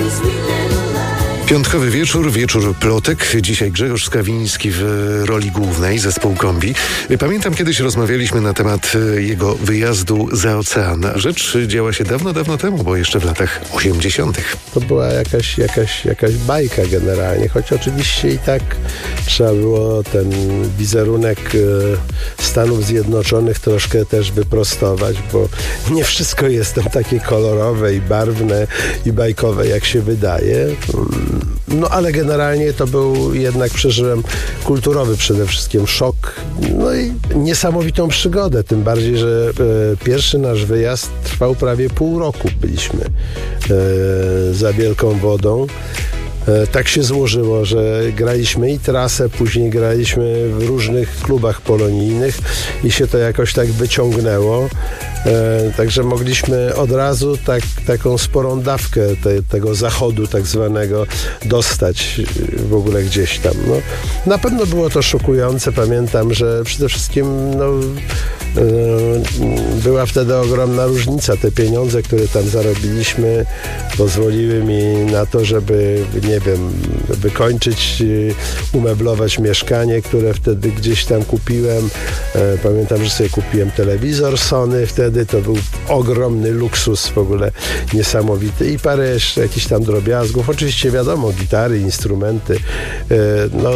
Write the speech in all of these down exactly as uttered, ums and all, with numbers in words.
Piątkowy wieczór, wieczór plotek. Dzisiaj Grzegorz Skawiński w roli głównej, zespół Kombi. Pamiętam, kiedyś rozmawialiśmy na temat jego wyjazdu za ocean. Rzecz działa się dawno, dawno temu, bo jeszcze w latach osiemdziesiątych. To była jakaś, jakaś, jakaś bajka generalnie, choć oczywiście i tak trzeba było ten wizerunek Stanów Zjednoczonych troszkę też wyprostować, bo nie wszystko jest tam takie kolorowe i barwne i bajkowe, jak się wydaje. No ale generalnie to był jednak, przeżyłem kulturowy przede wszystkim szok, no i niesamowitą przygodę, tym bardziej, że e, pierwszy nasz wyjazd trwał prawie pół roku, byliśmy e, za Wielką Wodą. E, tak się złożyło, że graliśmy i trasę, później graliśmy w różnych klubach polonijnych i się to jakoś tak wyciągnęło. E, także mogliśmy od razu tak, taką sporą dawkę te, tego zachodu tak zwanego dostać w ogóle gdzieś tam. No, na pewno było to szokujące. Pamiętam, że przede wszystkim no, e, była wtedy ogromna różnica. Te pieniądze, które tam zarobiliśmy, pozwoliły mi na to, żeby nie wiem, wykończyć, umeblować mieszkanie, które wtedy gdzieś tam kupiłem. E, pamiętam, że sobie kupiłem telewizor Sony wtedy. To był ogromny luksus, w ogóle niesamowity i parę jeszcze jakichś tam drobiazgów. Oczywiście wiadomo, gitary, instrumenty, no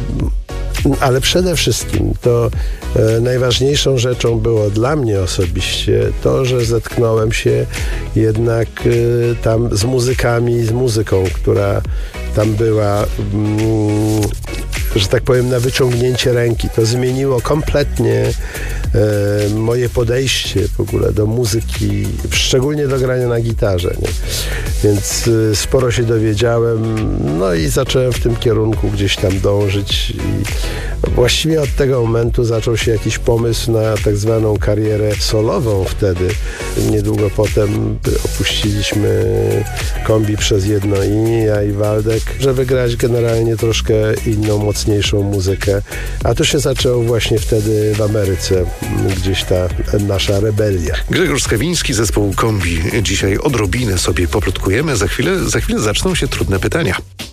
ale przede wszystkim to e, najważniejszą rzeczą było dla mnie osobiście to, że zetknąłem się jednak e, tam z muzykami, z muzyką, która tam była, mm, że tak powiem, na wyciągnięcie ręki. To zmieniło kompletnie e, moje podejście w ogóle do muzyki, szczególnie do grania na gitarze. Nie? Więc e, sporo się dowiedziałem, no i zacząłem w tym kierunku gdzieś tam dążyć i właściwie od tego momentu zaczął się jakiś pomysł na tak zwaną karierę solową wtedy. Niedługo potem opuściliśmy Kombi przez jedno i ja i Waldek, żeby grać generalnie troszkę inną, mocniejszą muzykę. A to się zaczęło właśnie wtedy w Ameryce, gdzieś ta nasza rebelia. Grzegorz Skawiński, zespół Kombi. Dzisiaj odrobinę sobie poplotkujemy. Za chwilę, za chwilę zaczną się trudne pytania.